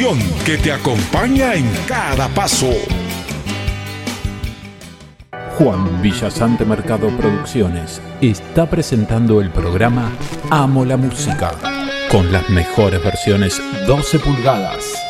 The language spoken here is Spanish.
pasión que te acompaña en cada paso. Juan Villasante Mercado Producciones está presentando el programa Amo la Música, con las mejores versiones 12 pulgadas.